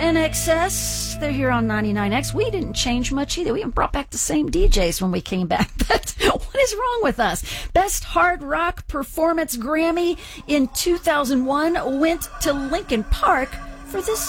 NXS. They're here on 99X. We didn't change much either. We even brought back the same DJs when we came back. But what is wrong with us? Best Hard Rock Performance Grammy in 2001 went to Linkin Park for this